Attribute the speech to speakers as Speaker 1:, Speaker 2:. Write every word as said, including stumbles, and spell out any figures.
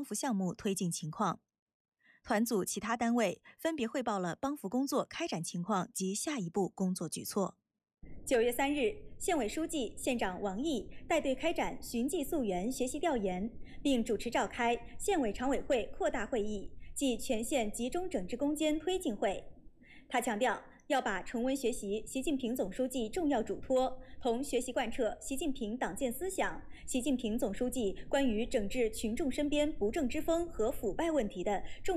Speaker 1: 扶项目推进情况。团组其他单位分别汇报了帮扶工作开展情况及下一步工作举措。
Speaker 2: 九月三日，县委书记、县长王毅带队开展寻迹溯源学习调研，并主持召开县委常委会扩大会议暨全县集中整治攻坚推进会。他强调，要把重温学习习近平总书记重要嘱托，同学习贯彻习近平党建思想、习近平总书记关于整治群众身边不正之风和腐败问题的重